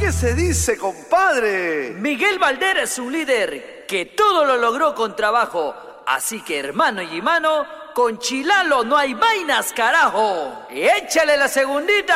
¿Qué se dice, compadre? Miguel Valder es un líder que todo lo logró con trabajo. Así que, hermano y mano, con Chilalo no hay vainas, carajo. Y échale la segundita.